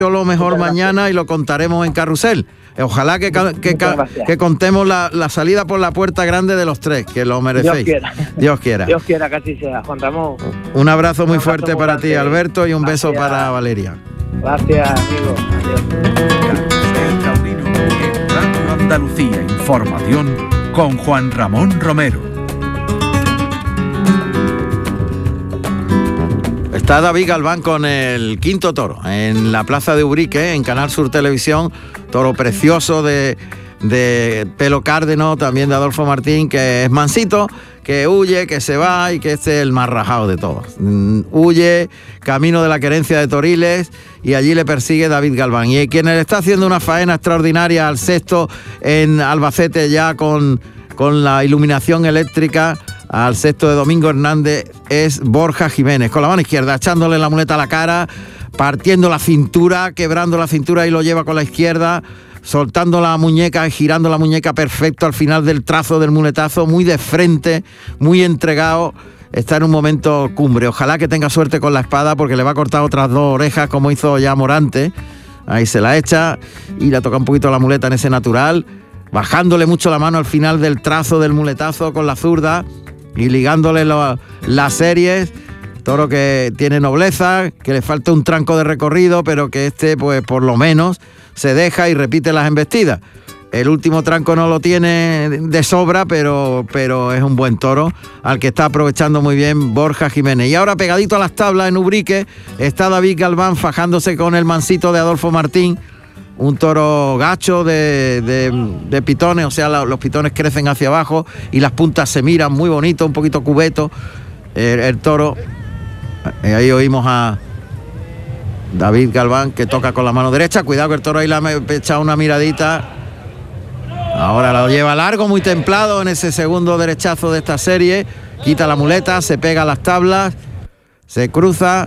lo mejor mañana y lo contaremos en Carrusel. Ojalá que contemos la salida por la puerta grande de los tres, que lo merecéis. Dios quiera. Dios quiera que así sea, Juan Ramón. Un abrazo muy fuerte para ti, Alberto, y un beso para Valeria. Gracias, amigo. Carrusel Taurino en Radio Andalucía Información con Juan Ramón Romero. Está David Galván con el quinto toro en la plaza de Ubrique, en Canal Sur Televisión. Toro precioso de pelo cárdeno, también de Adolfo Martín, que es mansito, que huye, que se va y que este es el más rajado de todos. Huye camino de la querencia de Toriles y allí le persigue David Galván. Y quien le está haciendo una faena extraordinaria al sexto en Albacete, ya con la iluminación eléctrica, al sexto de Domingo Hernández, es Borja Jiménez, con la mano izquierda, echándole la muleta a la cara, partiendo la cintura, quebrando la cintura y lo lleva con la izquierda, soltando la muñeca, girando la muñeca perfecto al final del trazo del muletazo, muy de frente, muy entregado. Está en un momento cumbre. Ojalá que tenga suerte con la espada, porque le va a cortar otras dos orejas, como hizo ya Morante. Ahí se la echa y le toca un poquito la muleta en ese natural, bajándole mucho la mano al final del trazo del muletazo con la zurda y ligándole las series. Toro que tiene nobleza, que le falta un tranco de recorrido, pero que pues por lo menos se deja y repite las embestidas. El último tranco no lo tiene de sobra, pero es un buen toro al que está aprovechando muy bien Borja Jiménez. Y ahora, pegadito a las tablas en Ubrique, está David Galván fajándose con el mansito de Adolfo Martín. Un toro gacho de pitones, o sea, los pitones crecen hacia abajo y las puntas se miran muy bonito, un poquito cubeto. El toro, ahí oímos a David Galván que toca con la mano derecha. Cuidado que el toro ahí le ha echado una miradita. Ahora lo lleva largo, muy templado en ese segundo derechazo de esta serie. Quita la muleta, se pega a las tablas, se cruza.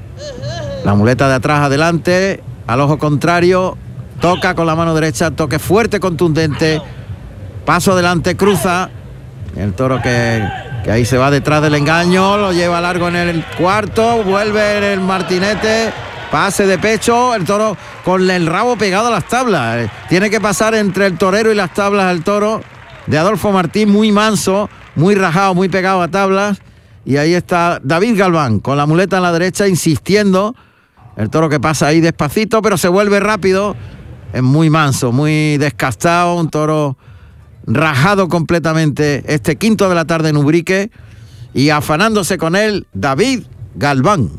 La muleta de atrás adelante, al ojo contrario. Toca con la mano derecha, toque fuerte, contundente, paso adelante, cruza. El toro que ahí se va detrás del engaño, lo lleva largo en el cuarto, vuelve en el martinete, pase de pecho, el toro con el rabo pegado a las tablas. Tiene que pasar entre el torero y las tablas el toro de Adolfo Martín, muy manso, muy rajado, muy pegado a tablas. Y ahí está David Galván con la muleta en la derecha, insistiendo. El toro que pasa ahí despacito, pero se vuelve rápido. Es muy manso, muy descastado, un toro rajado completamente este quinto de la tarde en Ubrique, y afanándose con él David Galván.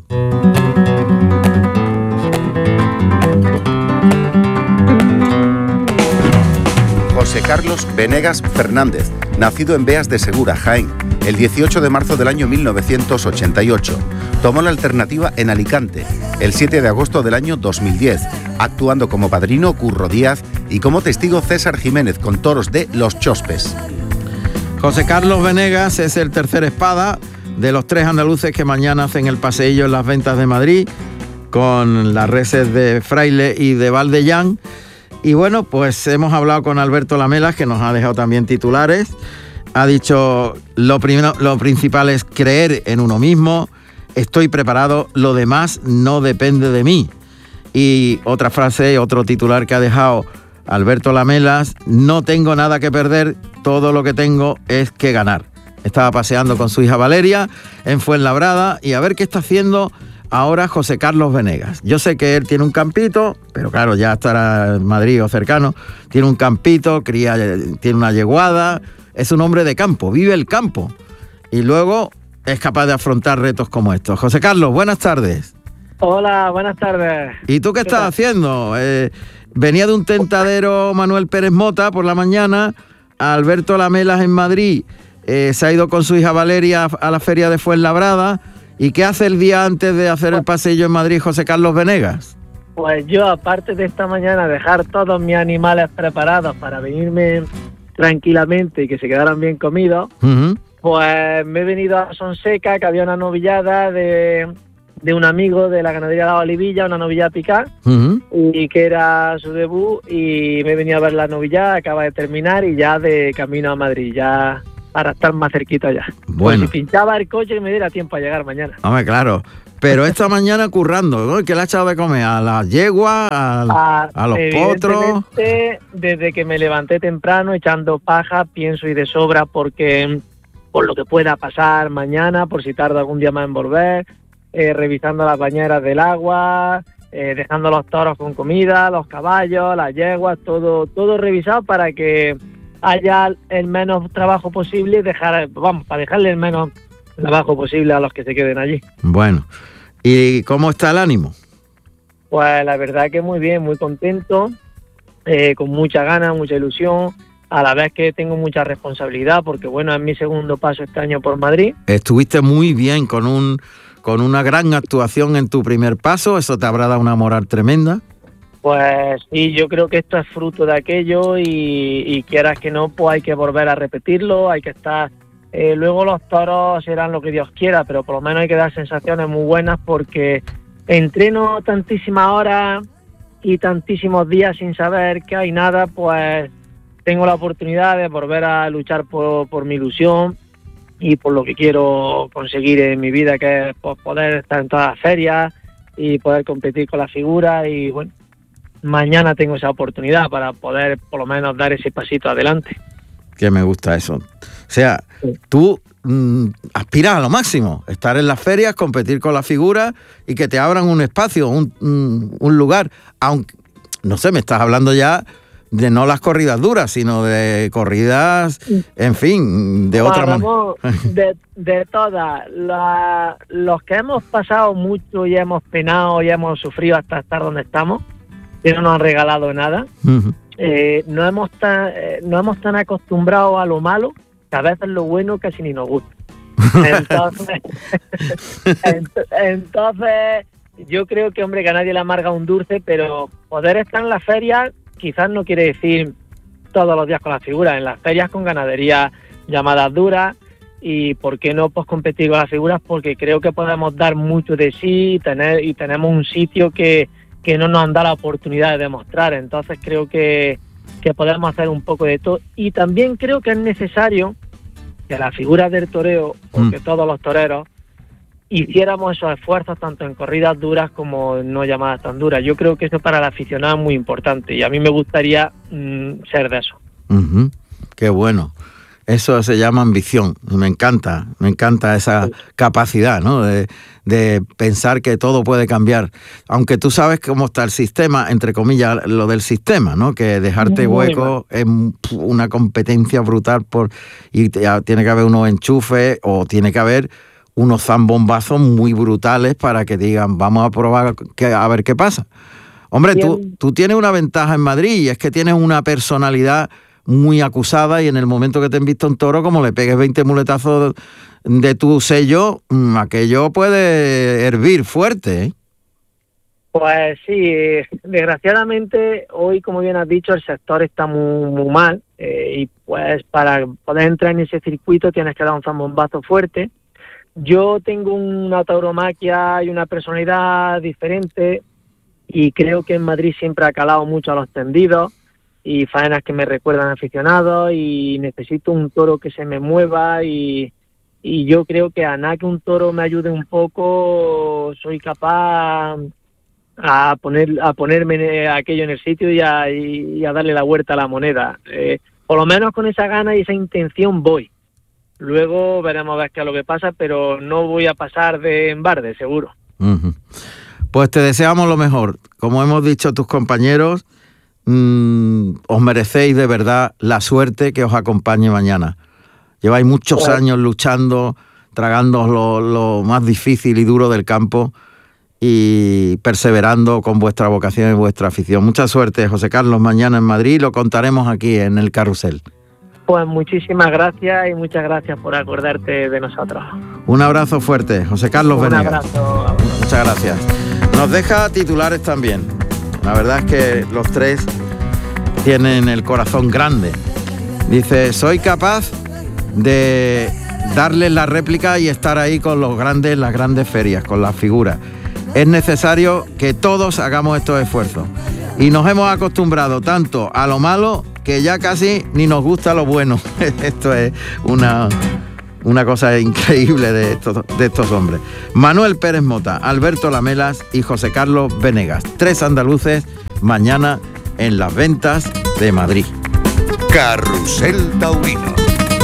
José Carlos Venegas Fernández, nacido en Beas de Segura, Jaén, el 18 de marzo del año 1988. Tomó la alternativa en Alicante el 7 de agosto del año 2010, actuando como padrino Curro Díaz y como testigo César Jiménez con toros de Los Chospes. José Carlos Venegas es el tercer espada de los tres andaluces que mañana hacen el paseillo en las ventas de Madrid con las reses de Fraile y de Valdellán. Y bueno, pues hemos hablado con Alberto Lamelas, que nos ha dejado también titulares. Ha dicho, lo principal es creer en uno mismo, estoy preparado, lo demás no depende de mí. Y otra frase, otro titular que ha dejado Alberto Lamelas, no tengo nada que perder, todo lo que tengo es que ganar. Estaba paseando con su hija Valeria en Fuenlabrada y a ver qué está haciendo ahora José Carlos Venegas. Yo sé que él tiene un campito, pero claro, ya estará en Madrid o cercano. Tiene un campito, tiene una yeguada, es un hombre de campo, vive el campo. Y luego es capaz de afrontar retos como estos. José Carlos, buenas tardes. Hola, buenas tardes. ¿Y tú qué estás haciendo? Venía de un tentadero Manuel Pérez Mota por la mañana, Alberto Lamelas en Madrid, se ha ido con su hija Valeria a la feria de Fuenlabrada. ¿Y qué hace el día antes de hacer el paseillo en Madrid José Carlos Venegas? Pues yo, aparte de esta mañana dejar todos mis animales preparados para venirme tranquilamente y que se quedaran bien comidos, pues me he venido a Sonseca, que había una novillada de un amigo de la ganadería de la Olivilla, una novillada picada, y que era su debut, y me he venido a ver la novillada, acaba de terminar y ya de camino a Madrid, ya para estar más cerquita ya. Bueno. Pues si pinchaba el coche que me diera tiempo a llegar mañana. Hombre, claro. Pero esta mañana currando, ¿no? ¿Qué le ha echado de comer? ¿A las yeguas? ¿A los potros? Desde que me levanté temprano echando paja, pienso y de sobra porque por lo que pueda pasar mañana, por si tarda algún día más en volver, revisando las bañeras del agua, dejando los toros con comida, los caballos, las yeguas, todo revisado para que haya el menos trabajo posible, para dejarle el menos trabajo posible a los que se queden allí. Bueno, ¿y cómo está el ánimo? Pues la verdad que muy bien, muy contento, con mucha ganas, mucha ilusión, a la vez que tengo mucha responsabilidad, porque bueno, es mi segundo paso este año por Madrid. Estuviste muy bien con una gran actuación en tu primer paso, eso te habrá dado una moral tremenda. Pues sí, yo creo que esto es fruto de aquello y quieras que no, pues hay que volver a repetirlo, hay que estar... luego los toros serán lo que Dios quiera, pero por lo menos hay que dar sensaciones muy buenas porque entreno tantísimas horas y tantísimos días sin saber que hay nada, pues tengo la oportunidad de volver a luchar por mi ilusión y por lo que quiero conseguir en mi vida, que es pues, poder estar en todas las ferias y poder competir con las figuras y bueno, mañana tengo esa oportunidad para poder por lo menos dar ese pasito adelante. Que me gusta eso. O sea, sí. Tú aspiras a lo máximo, estar en las ferias, competir con las figuras y que te abran un espacio, un lugar. Aunque, no sé, me estás hablando ya de no las corridas duras, sino de corridas, en fin, de otra manera. De todas, los que hemos pasado mucho y hemos penado y hemos sufrido hasta estar donde estamos, que no nos han regalado nada, no hemos tan acostumbrado a lo malo, que a veces lo bueno casi ni nos gusta. Entonces yo creo que, hombre, que a nadie le amarga un dulce, pero poder estar en las ferias quizás no quiere decir todos los días con las figuras, en las ferias con ganadería llamadas duras, y por qué no pues competir con las figuras, porque creo que podemos dar mucho de sí y tenemos un sitio que no nos han dado la oportunidad de demostrar. Entonces creo que podemos hacer un poco de todo, y también creo que es necesario que las figuras del toreo, porque todos los toreros hiciéramos esos esfuerzos tanto en corridas duras como en no llamadas tan duras. Yo creo que eso para el aficionado es muy importante y a mí me gustaría ser de eso. Qué bueno. Eso se llama ambición. Me encanta esa capacidad, ¿no? De pensar que todo puede cambiar. Aunque tú sabes cómo está el sistema, entre comillas, lo del sistema, ¿no? Que dejarte hueco es una competencia brutal y tiene que haber unos enchufes o tiene que haber unos zambombazos muy brutales para que digan, vamos a probar a ver qué pasa. Hombre, tú tienes una ventaja en Madrid y es que tienes una personalidad muy acusada y en el momento que te han visto un toro, como le pegues 20 muletazos de tu sello, aquello puede hervir fuerte, ¿eh? Pues sí, desgraciadamente hoy, como bien has dicho, el sector está muy mal y pues para poder entrar en ese circuito tienes que dar un zambombazo fuerte. Yo tengo una tauromaquia y una personalidad diferente y creo que en Madrid siempre ha calado mucho a los tendidos y faenas que me recuerdan aficionados y necesito un toro que se me mueva y yo creo que a nada que un toro me ayude un poco soy capaz a ponerme aquello en el sitio y a darle la vuelta a la moneda. Por lo menos con esa gana y esa intención voy. Luego veremos a ver qué es lo que pasa, pero no voy a pasar de embarde, seguro. Pues te deseamos lo mejor. Como hemos dicho a tus compañeros, os merecéis de verdad la suerte que os acompañe mañana. Lleváis muchos años luchando, tragándoos lo más difícil y duro del campo y perseverando con vuestra vocación y vuestra afición. Mucha suerte, José Carlos, mañana en Madrid. Lo contaremos aquí en el Carrusel. Pues muchísimas gracias y muchas gracias por acordarte de nosotros. Un abrazo fuerte, José Carlos Venegas. Un abrazo. Muchas gracias. Nos deja titulares también. La verdad es que los tres tienen el corazón grande. Dice, soy capaz de darles la réplica y estar ahí con los grandes, las grandes ferias, con las figuras. Es necesario que todos hagamos estos esfuerzos. Y nos hemos acostumbrado tanto a lo malo que ya casi ni nos gusta lo bueno. Esto es una cosa increíble de estos hombres. Manuel Pérez Mota, Alberto Lamelas y José Carlos Venegas. 3 andaluces mañana en las ventas de Madrid. Carrusel Taurino.